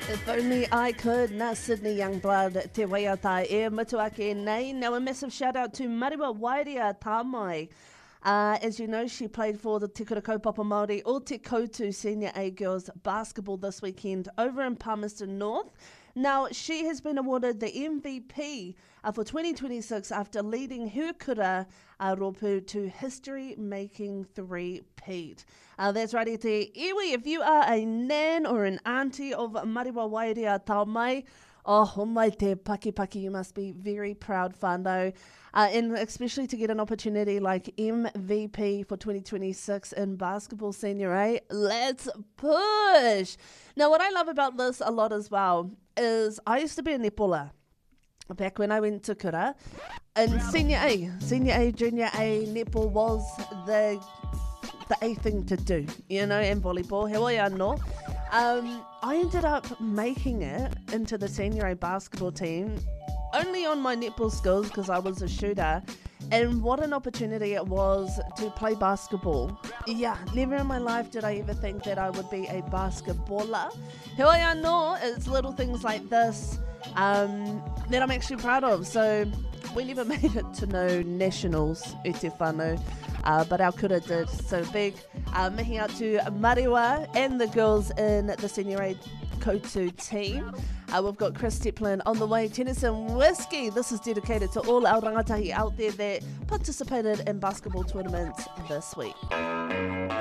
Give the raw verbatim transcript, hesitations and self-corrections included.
If only I could, na Sydney Youngblood, te waiata e matuake nei. Now a massive shout out to Mariwa Wairia Tamai. Uh, as you know, she played for the Te Kura Kaupapa Māori o Te Koutu Senior A Girls Basketball this weekend over in Palmerston North. Now, she has been awarded the M V P uh, for twenty twenty-six after leading her kura uh, Ropu to history-making three-peat. Uh, that's right, te iwi. If you are a nan or an auntie of Mariwa Wairia Taumai, oh, oh my te paki paki, you must be very proud whānau. Uh, and especially to get an opportunity like M V P for twenty twenty-six in Basketball Senior A. Let's push! Now, what I love about this a lot as well is I used to be a netballer back when I went to kura. In Senior A, Senior A, Junior A, netball was the the A thing to do, you know, and volleyball. He wai anō. Um, I ended up making it into the Senior A basketball team only on my netball skills because I was a shooter. And what an opportunity it was to play basketball. Yeah, never in my life did I ever think that I would be a basketballer. Here I am, no, it's little things like this um, that I'm actually proud of. So we never made it to no nationals, e te whānau, uh, but our kura did. So big uh, mihi out to Mariwa and the girls in the Senior A Koutu team. Uh, we've got Chris Steplin on the way. Tennyson Whiskey. This is dedicated to all our rangatahi out there that participated in basketball tournaments this week.